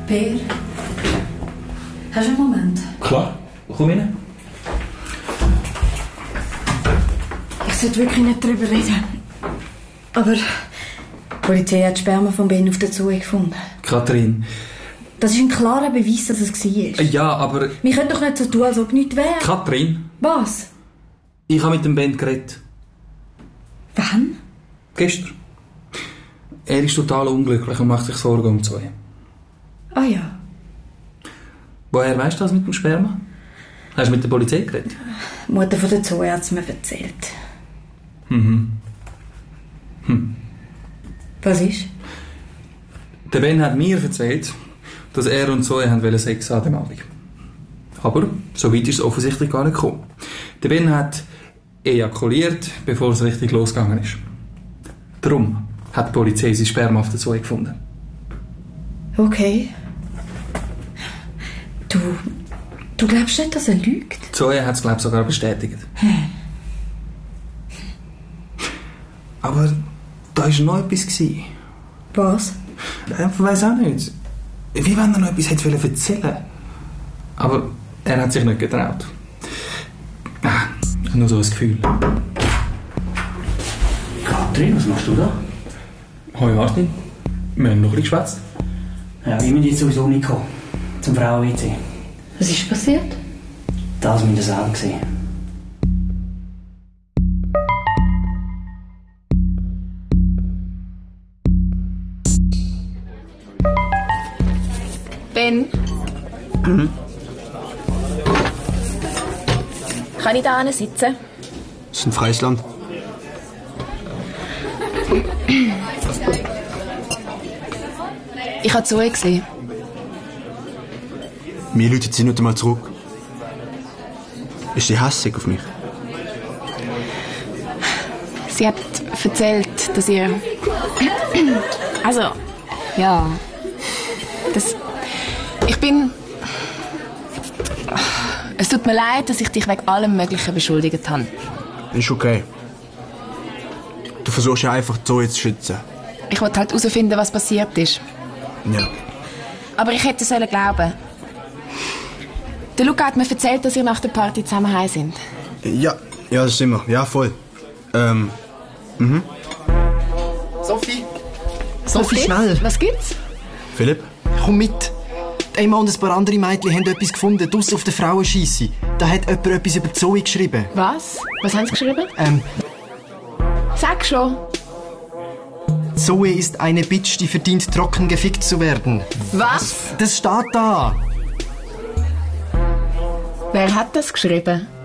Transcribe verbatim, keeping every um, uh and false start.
Per, hast du einen Moment? Klar, komm rein. Ich sollte wirklich nicht darüber reden. Aber die Polizei hat Sperma von Ben auf der Zoe gefunden. Kathrin. Das ist ein klarer Beweis, dass es war. Ja, aber... Wir können doch nicht so tun, als ob nichts wäre. Kathrin. Was? Ich habe mit dem Ben geredet. Wann? Gestern. Er ist total unglücklich und macht sich Sorgen um Zoe. Ah ja. Woher weißt du das mit dem Sperma? Hast du mit der Polizei geredet? Die Mutter von der Zoe hat es mir erzählt. Mhm. Hm. Was ist? Der Ben hat mir erzählt, dass er und Zoe haben Sex an dem Abend. Aber so weit ist es offensichtlich gar nicht gekommen. Der Ben hat ejakuliert, bevor es richtig losgegangen ist. Darum hat die Polizei sein Sperma auf der Zoe gefunden. Okay. Du... Du glaubst nicht, dass er lügt? Zoe hat es, glaube ich, sogar bestätigt. Hä? Aber da war noch etwas. Was? Ich weiss auch nicht. Wie wenn er noch etwas hätte erzählen wollen. Aber er hat sich nicht getraut. Ah, nur so ein Gefühl. Kathrin, was machst du da? Hoi Martin, wir haben noch ein bisschen geschwätzt. Ja, ich bin jetzt sowieso nicht gekommen. Zum Frauen-W C. Was ist passiert? Das müssen wir selber sehen. Ben? Mhm. Kann ich da sitzen? Das ist ein freies Land. Ich habe Zoe gesehen. Mir läutet sie nicht einmal zurück. Ist sie hässig auf mich? Sie hat erzählt, dass ihr... Also, ja... Das... Ich bin... Es tut mir leid, dass ich dich wegen allem Möglichen beschuldigt habe. Ist okay. Du versuchst ja einfach, Zoe zu schützen. Ich wollte halt herausfinden, was passiert ist. Ja. Aber ich hätte sollen glauben. Der Luca hat mir erzählt, dass ihr nach der Party zusammen heim sind. Ja, ja, das stimmt. Ja, voll. Ähm, mhm. Sophie! Sophie, Was schnell! gibt's? Was gibt's? Philipp? Komm mit! Emma und ein paar andere Mädchen haben etwas gefunden, draussen auf der Frauenscheisse. Da hat jemand etwas über Zoe geschrieben. Was? Was haben sie geschrieben? Ähm, Sag schon. Zoe ist eine Bitch, die verdient, trocken gefickt zu werden. Was? Das steht da! Wer hat das geschrieben?